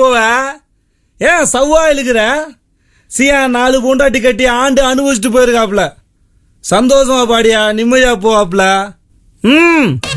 போவ? ஏன் சவ்வா இழுக்கிற? சியா 4 பொண்டாட்டி கட்டி ஆண்டு அனுபவிச்சுட்டு போயிருக்காப்ல. சந்தோஷமா பாடியா, நிம்மதியா போவாப்ல.